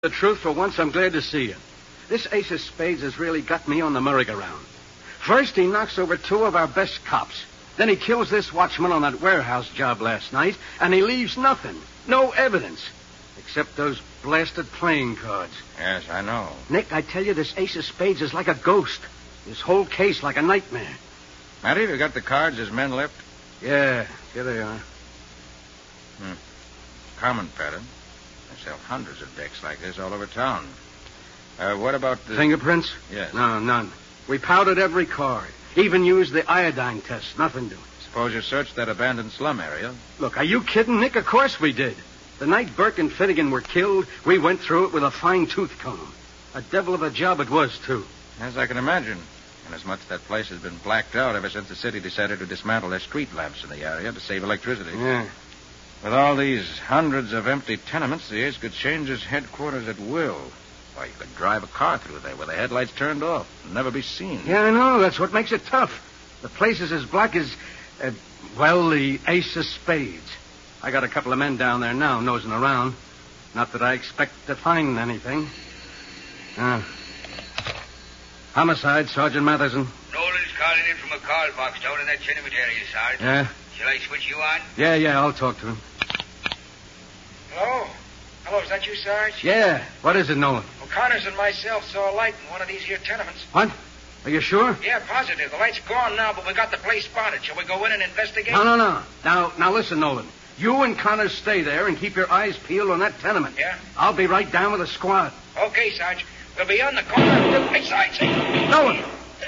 The truth, for once, I'm glad to see you. This ace of spades has really got me on the merry-go-round. First, he knocks over two of our best cops. Then he kills this watchman on that warehouse job last night, and he leaves nothing. No evidence. Except those blasted playing cards. Yes, I know. Nick, I tell you, this ace of spades is like a ghost. This whole case like a nightmare. Matty, have you got the cards his men left? Yeah, here they are. Common pattern. They sell hundreds of decks like this all over town. What about the... Fingerprints? Yes. No, none. We powdered every card. Even used the iodine test. Nothing doing. Suppose you searched that abandoned slum area. Look, are you kidding, Nick? Of course we did. The night Burke and Finnegan were killed, we went through it with a fine-tooth comb. A devil of a job it was, too. As I can imagine. Inasmuch that place has been blacked out ever since the city decided to dismantle their street lamps in the area to save electricity. Yeah. With all these hundreds of empty tenements, the ace could change his headquarters at will. Why, you could drive a car through there with the headlights turned off and never be seen. Yeah, I know. That's what makes it tough. The place is as black as, the ace of spades. I got a couple of men down there now nosing around. Not that I expect to find anything. Homicide, Sergeant Matheson. Nolan's calling in from a call box down in that tenement area, Sarge. Yeah? Shall I switch you on? Yeah, I'll talk to him. Hello? Hello, is that you, Sarge? Yeah. What is it, Nolan? Well, Connors and myself saw a light in one of these here tenements. What? Are you sure? Yeah, positive. The light's gone now, but we got the place spotted. Shall we go in and investigate? No. Now listen, Nolan. You and Connors stay there and keep your eyes peeled on that tenement. Yeah? I'll be right down with a squad. Okay, Sarge. We'll be on the corner. Hey, Sarge. Nolan!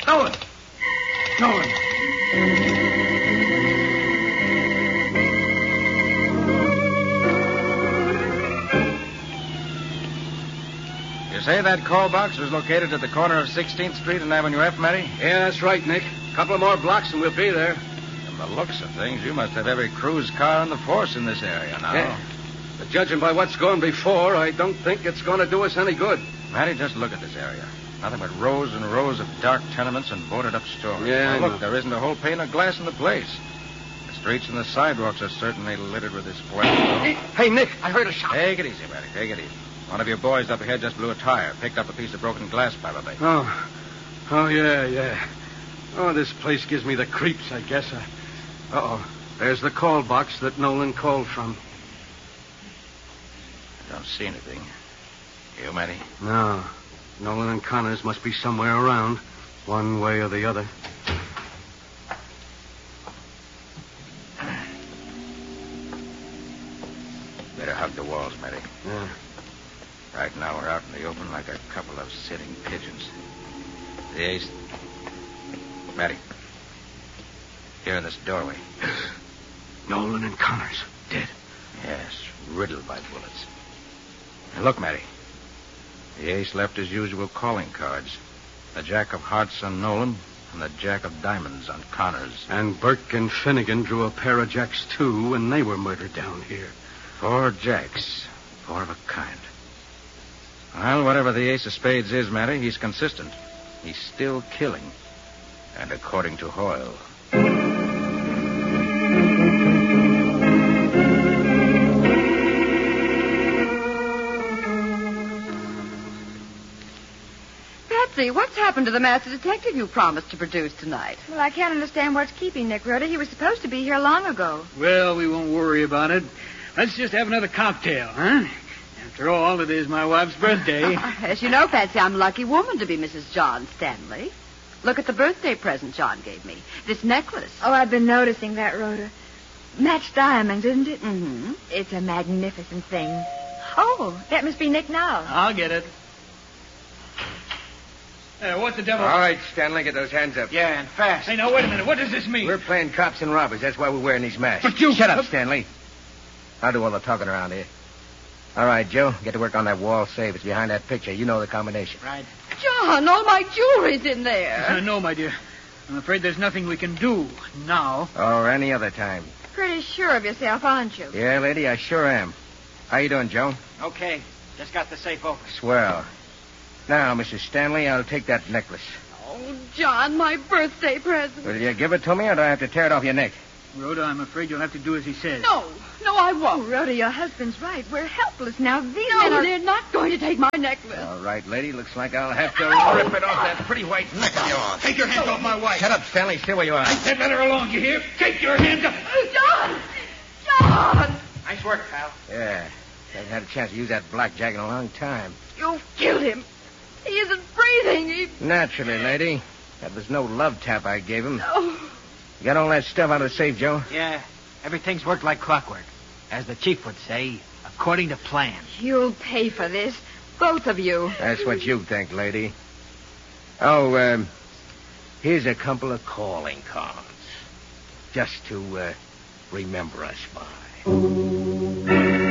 You say that call box was located at the corner of 16th Street and Avenue F, Matty? Yeah, that's right, Nick. A couple of more blocks and we'll be there. From the looks of things, you must have every cruise car on the force in this area now. Yeah. But judging by what's gone before, I don't think it's going to do us any good. Matty, just look at this area. Nothing but rows and rows of dark tenements and boarded-up stores. Yeah, Look, there isn't a whole pane of glass in the place. The streets and the sidewalks are certainly littered with this place. Hey, Nick, I heard a shot. Take it easy, Matty. Take it easy. One of your boys up ahead just blew a tire, picked up a piece of broken glass, probably. Oh, yeah. Oh, this place gives me the creeps, I guess. There's the call box that Nolan called from. I don't see anything. You, Matty? No. Nolan and Connors must be somewhere around, one way or the other. Better hug the walls, Matty. Yeah. Right now we're out in the open like a couple of sitting pigeons. The ace... Matty. Here in this doorway. Nolan and Connors, dead. Yes, riddled by bullets. And look, Matty. The ace left his usual calling cards. The jack of hearts on Nolan and the jack of diamonds on Connors. And Burke and Finnegan drew a pair of jacks, too, when they were murdered down here. 4 jacks. 4 of a kind. Well, whatever the ace of spades is, Matty, he's consistent. He's still killing. And according to Hoyle. Patsy, what's happened to the master detective you promised to produce tonight? Well, I can't understand what's keeping Nick Rhoda. He was supposed to be here long ago. Well, we won't worry about it. Let's just have another cocktail, huh? After all, it is my wife's birthday. As you know, Patsy, I'm a lucky woman to be Mrs. John Stanley. Look at the birthday present John gave me. This necklace. Oh, I've been noticing that, Rhoda. Matched diamonds, isn't it? Mm-hmm. It's a magnificent thing. Oh, that must be Nick now. I'll get it. What the devil? All right, Stanley, get those hands up. Yeah, and fast. Hey, now, wait a minute. What does this mean? We're playing cops and robbers. That's why we're wearing these masks. But you... Shut up, Stanley. I'll do all the talking around here. All right, Joe, get to work on that wall safe. It's behind that picture. You know the combination. Right. John, all my jewelry's in there. No, my dear. I'm afraid there's nothing we can do now. Or any other time. Pretty sure of yourself, aren't you? Yeah, lady, I sure am. How you doing, Joe? Okay. Just got the safe open. Swell. Now, Mrs. Stanley, I'll take that necklace. Oh, John, my birthday present. Will you give it to me, or do I have to tear it off your neck? Rhoda, I'm afraid you'll have to do as he says. No, I won't. Oh, Rhoda, your husband's right. We're helpless now. These men No, are... they're not going to take my necklace. All right, lady. Looks like I'll have to rip it off that pretty white neck of yours. Take your hands off my wife. Shut up, Stanley. Stay where you are. I said let her alone, you hear? Take your hands up. John! Nice work, pal. Yeah. Haven't had a chance to use that blackjack in a long time. You've killed him. He isn't breathing. Naturally, lady. That was no love tap I gave him. Oh, You got all that stuff out of the safe, Joe? Yeah, everything's worked like clockwork. As the chief would say, according to plan. you'll pay for this. Both of you. That's what you think, lady. Oh, here's a couple of calling cards. Just to, remember us by.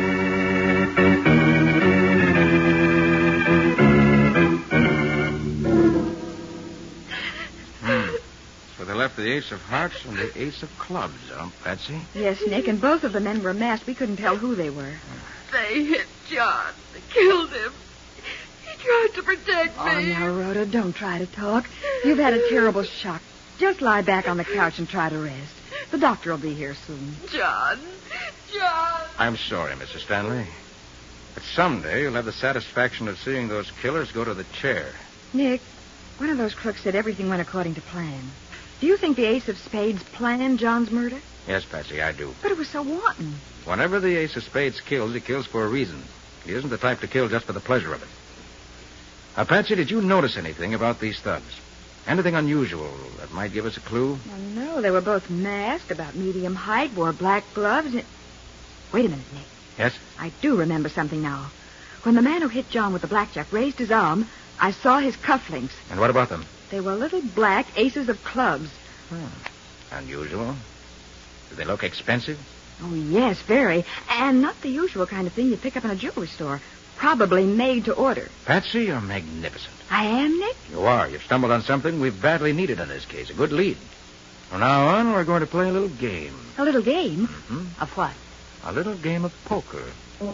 So they left the ace of hearts and the ace of clubs, huh, Patsy? Yes, Nick, and both of the men were masked. We couldn't tell who they were. They hit John. They killed him. He tried to protect Oh, me. now, Rhoda, don't try to talk. You've had a terrible shock. Just lie back on the couch and try to rest. The doctor will be here soon. John. I'm sorry, Mrs. Stanley. But someday you'll have the satisfaction of seeing those killers go to the chair. Nick, one of those crooks said everything went according to plan. Do you think the ace of spades planned John's murder? Yes, Patsy, I do. But it was so wanton. Whenever the ace of spades kills, he kills for a reason. He isn't the type to kill just for the pleasure of it. Now, Patsy, did you notice anything about these thugs? Anything unusual that might give us a clue? Well, no, they were both masked, about medium height, wore black gloves. And... Wait a minute, Nick. Yes? I do remember something now. When the man who hit John with the blackjack raised his arm, I saw his cufflinks. And what about them? They were little black aces of clubs. Unusual. Do they look expensive? Oh, yes, very. And not the usual kind of thing you pick up in a jewelry store. Probably made to order. Patsy, you're magnificent. I am, Nick? You are. You've stumbled on something we've badly needed in this case. A good lead. From now on, we're going to play a little game. A little game? Mm-hmm. Of what? A little game of poker.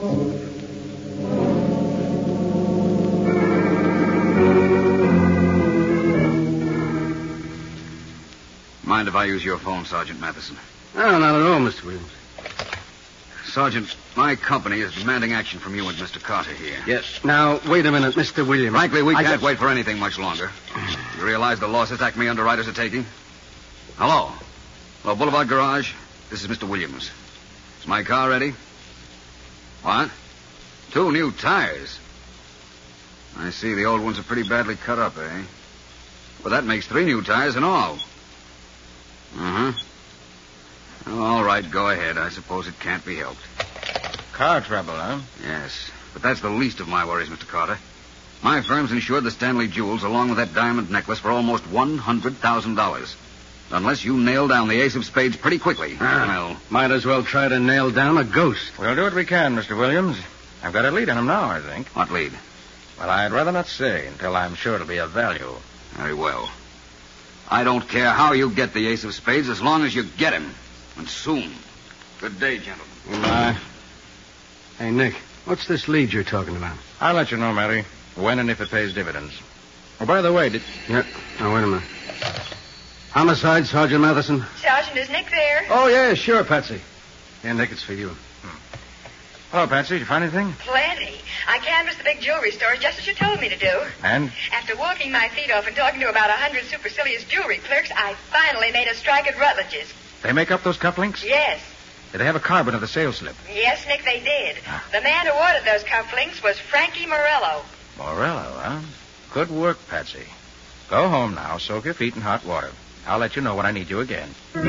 Mind if I use your phone, Sergeant Matheson? No, not at all, Mr. Williams. Sergeant, my company is demanding action from you and Mr. Carter here. Yes. Now, wait a minute, Mr. Williams. Frankly, we I can't just- wait for anything much longer. You realize the losses Acme underwriters are taking? Hello? Hello, Boulevard Garage? This is Mr. Williams. Is my car ready? What? 2 new tires? I see the old ones are pretty badly cut up, eh? Well, that makes 3 new tires in all. Uh-huh. All right, go ahead. I suppose it can't be helped. Car trouble, huh? Yes, but that's the least of my worries, Mr. Carter. My firm's insured the Stanley jewels along with that diamond necklace for almost $100,000. Unless you nail down the ace of spades pretty quickly. Well, Might as well try to nail down a ghost. We'll do what we can, Mr. Williams. I've got a lead on him now, I think. what lead? Well, I'd rather not say until I'm sure it'll be of value. Very well. I don't care how you get the ace of spades as long as you get him. And soon. Good day, gentlemen. Goodbye. Hey, Nick, what's this lead you're talking about? I'll let you know, Mary, when and if it pays dividends. Oh, by the way, Yeah. Now, wait a minute. Homicide, Sergeant Matheson. Sergeant, is Nick there? Oh, yeah, sure, Patsy. Yeah, Nick, it's for you. Hello, Patsy. Did you find anything? Plenty. I canvassed the big jewelry store just as you told me to do. And? After walking my feet off and talking to about 100 supercilious jewelry clerks, I finally made a strike at Rutledge's. They make up those cufflinks? Yes. Did they have a carbon of the sales slip? Yes, Nick, they did. The man who ordered those cufflinks was Frankie Morello. Morello, huh? Good work, Patsy. Go home now. Soak your feet in hot water. I'll let you know when I need you again.